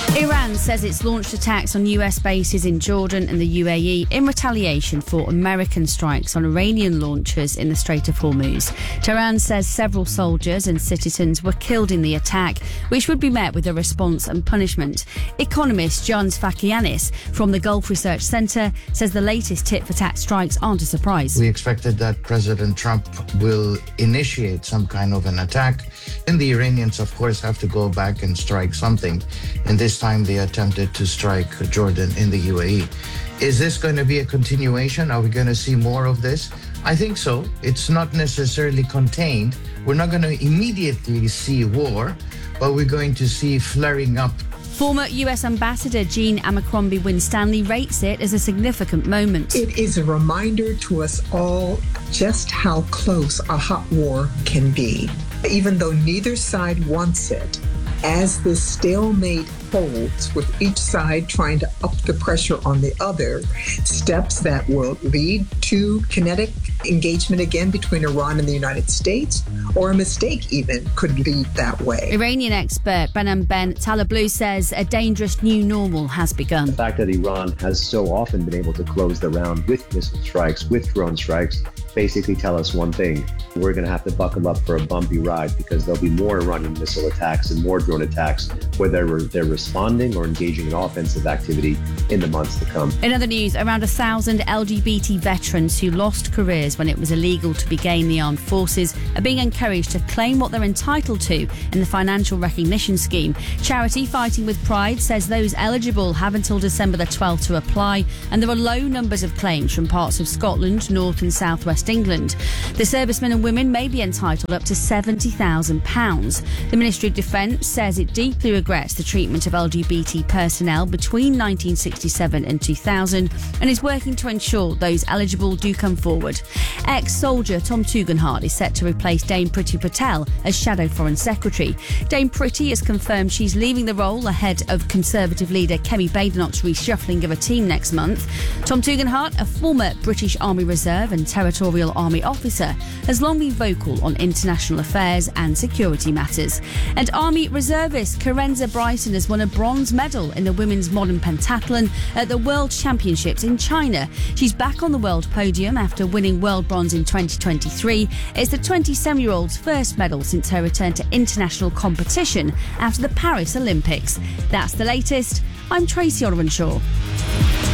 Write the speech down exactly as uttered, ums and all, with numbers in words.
Iran says it's launched attacks on U S bases in Jordan and the U A E in retaliation for American strikes on Iranian launchers in the Strait of Hormuz. Tehran says several soldiers and citizens were killed in the attack, which would be met with a response and punishment. Economist John Sfakianis from the Gulf Research Centre says the latest tit-for-tat strikes aren't a surprise. We expected that President Trump will initiate some kind of an attack, and the Iranians, of course, have to go back and strike something. And this time they attempted to strike Jordan in the U A E. Is this going to be a continuation? Are we going to see more of this? I think so. It's not necessarily contained. We're not going to immediately see war, but we're going to see flaring up. Former U S Ambassador Jean Abercrombie Winstanley rates it as a significant moment. It is a reminder to us all just how close a hot war can be. Even though neither side wants it, as this stalemate holds, with each side trying to up the pressure on the other, steps that will lead to kinetic engagement again between Iran and the United States, or a mistake even could lead that way. Iranian expert Behnam Ben Taleblu says a dangerous new normal has begun. The fact that Iran has so often been able to close the round with missile strikes, with drone strikes, basically tell us one thing. We're going to have to buckle up for a bumpy ride, because there'll be more Iranian missile attacks and more drone attacks, whether they're responding or engaging in offensive activity in the months to come. In other news, around a thousand L G B T veterans who lost careers when it was illegal to begin the armed forces are being encouraged to claim what they're entitled to in the financial recognition scheme. Charity Fighting with Pride says those eligible have until December the twelfth to apply, and there are low numbers of claims from parts of Scotland, North and South West England. The servicemen and women may be entitled up to seventy thousand pounds. The Ministry of Defence says it deeply regrets the treatment of L G B T personnel between nineteen sixty-seven and two thousand and is working to ensure those eligible do come forward. Ex-soldier Tom Tugendhat is set to replace Dame Priti Patel as Shadow Foreign Secretary. Dame Priti has confirmed she's leaving the role ahead of Conservative leader Kemi Badenoch's reshuffling of a team next month. Tom Tugendhat, a former British Army Reserve and Territorial Army officer, has long been vocal on international affairs and security matters. And Army reservist Karenza Brighton has won a bronze medal in the women's modern pentathlon at the World Championships in China. She's back on the world podium after winning world bronze in twenty twenty-three. It's the twenty-seven-year-old's first medal since her return to international competition after the Paris Olympics. That's the latest. I'm Tracy Orvanshaw.